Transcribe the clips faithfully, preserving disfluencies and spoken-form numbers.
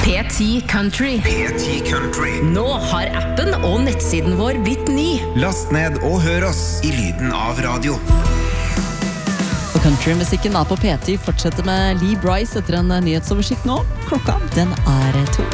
P ti Country. P ti Country. Nå har appen og nettsiden vår blitt ny. Last ned og hør oss i lyden av radio. Og countrymusikken da på P ti fortsetter med Lee Bryce etter en nyhetsoversikt nå. Klokka, den er to.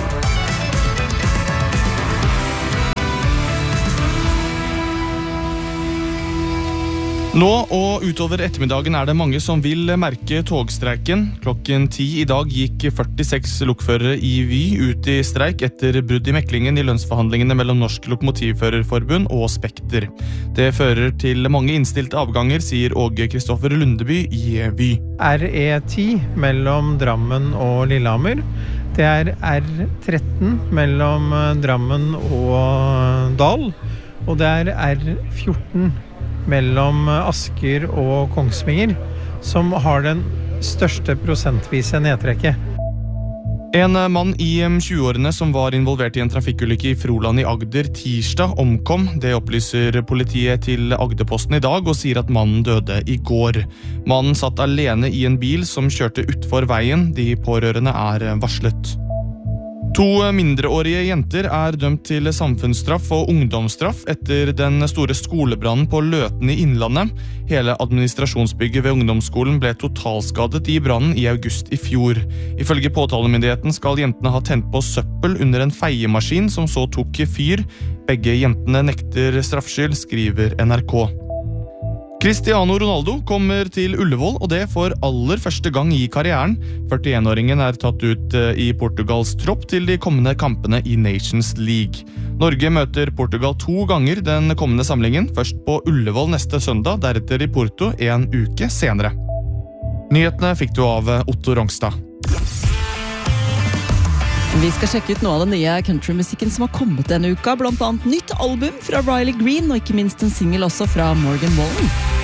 Nå og utover ettermiddagen er det mange som vil merke togstreiken. Klokken ti i dag gikk førtiseks lokførere i Vy ut i streik etter brudd i meklingen i lønnsforhandlingene mellom Norsk Lokomotivførerforbund og Spekter. Det fører til mange innstilte avganger, sier Åge Kristoffer Lundeby i Vy. R E ti mellom Drammen og Lillehammer. Det er R tretten mellom Drammen og Dal. Og det er R fjorten mellom Asker og Kongsvinger, som har den største prosentvise nedtrekket. En mann i tjueårene som var involvert i en trafikkulykke i Froland i Agder tirsdag omkom. Det opplyser politiet til Agderposten i dag og sier at mannen døde i går. Mannen satt alene i en bil som kjørte utfor veien. De pårørende er varslet. To mindreårige jenter er dømt til samfunnsstraff og ungdomsstraff etter den store skolebrannen på Løten i Innlandet. Hele administrasjonsbygget ved ungdomsskolen ble totalskadet i brannen i august i fjor. Ifølge påtalemyndigheten skal jentene ha tent på søppel under en feiemaskin som så tok fyr. Begge jentene nekter straffskyld, skriver N R K. Cristiano Ronaldo kommer til Ullevål, og det for aller første gang i karrieren. førtienåringen er tatt ut i Portugals tropp til de kommende kampene i Nations League. Norge møter Portugal to ganger den kommende samlingen, først på Ullevål neste søndag, deretter i Porto en uke senere. Nyhetene fikk du av Otto Rongstad. Vi skal sjekke ut noe av den nye countrymusikken som har kommet denne uka, blant annet nytt album fra Riley Green, og ikke minst en single også fra Morgan Wallen.